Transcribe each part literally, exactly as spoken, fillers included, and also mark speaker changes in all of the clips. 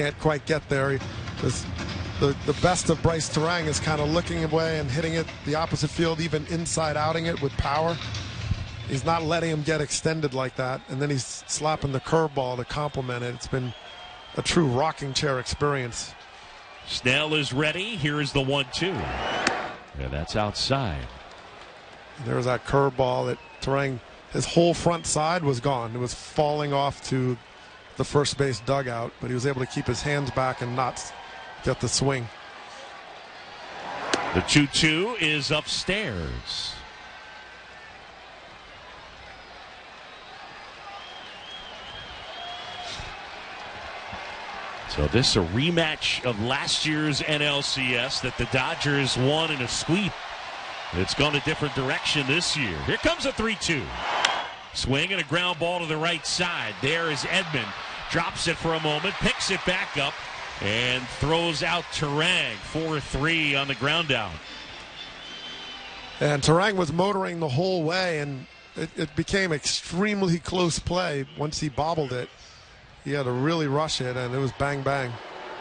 Speaker 1: can't quite get there. He, the, the best of Bryce Turang is kind of looking away and hitting it the opposite field, even inside outing it with power. He's not letting him get extended like that, and then he's slapping the curveball to complement it. It's been a true rocking chair experience.
Speaker 2: Snell is ready. Here is the one two. Yeah, that's outside.
Speaker 1: There's that curveball that Turang, his whole front side was gone. It was falling off to the first base dugout, but he was able to keep his hands back and not get the swing.
Speaker 2: The two two is upstairs. So this is a rematch of last year's N L C S that the Dodgers won in a sweep. It's gone a different direction this year. Here comes a three two. Swing and a ground ball to the right side. There is Edman. Drops it for a moment, picks it back up, and throws out Turang. four three on the ground out.
Speaker 1: And Turang was motoring the whole way, and it, it became extremely close play once he bobbled it. He had to really rush it, and it was bang, bang.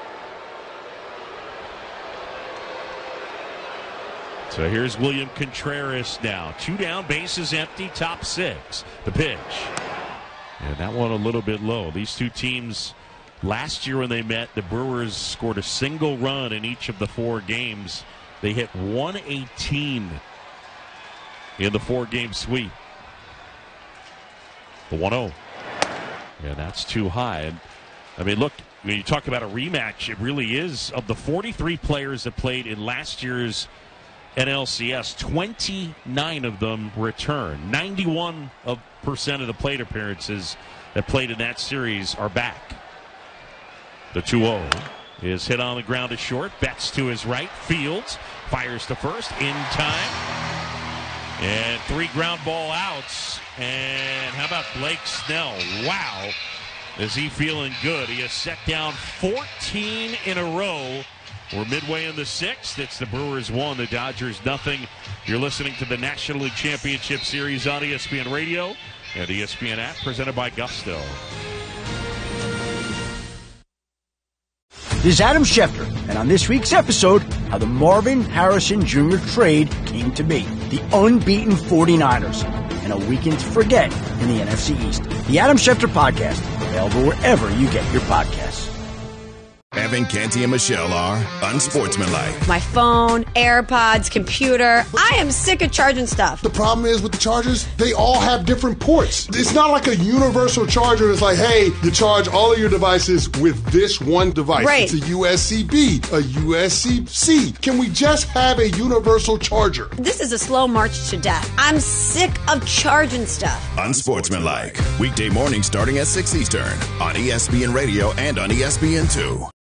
Speaker 2: So here's William Contreras now. Two down, bases empty, top six. The pitch. And that one a little bit low. These two teams, last year when they met, the Brewers scored a single run in each of the four games. They hit one eighteen in the four-game sweep. The one oh. Yeah, that's too high. And I mean, look, when you talk about a rematch, it really is. Of the forty-three players that played in last year's N L C S, twenty-nine of them return. ninety-one percent of the plate appearances that played in that series are back. The two oh is hit on the ground to short. Betts to his right. Fields fires to first in time. And three ground ball outs. And how about Blake Snell? Wow. Is he feeling good? He has set down fourteen in a row. We're midway in the sixth. It's the Brewers one, the Dodgers nothing. You're listening to the National League Championship Series on E S P N Radio and the E S P N app, presented by Gusto.
Speaker 3: This is Adam Schefter, and on this week's episode, how the Marvin Harrison Junior trade came to be. The unbeaten forty-niners, and a weekend to forget in the N F C East. The Adam Schefter Podcast, available wherever you get your podcasts.
Speaker 4: Evan, Canty, and Michelle are unsportsmanlike.
Speaker 5: My phone, AirPods, computer. I am sick of charging stuff.
Speaker 6: The problem is with the chargers, they all have different ports. It's not like a universal charger. It's like, hey, you charge all of your devices with this one device.
Speaker 5: Right.
Speaker 6: It's a U S C B, a U S C C. Can we just have a universal charger?
Speaker 5: This is a slow march to death. I'm sick of charging stuff.
Speaker 4: Unsportsmanlike. Weekday mornings starting at six Eastern on E S P N Radio and on E S P N two.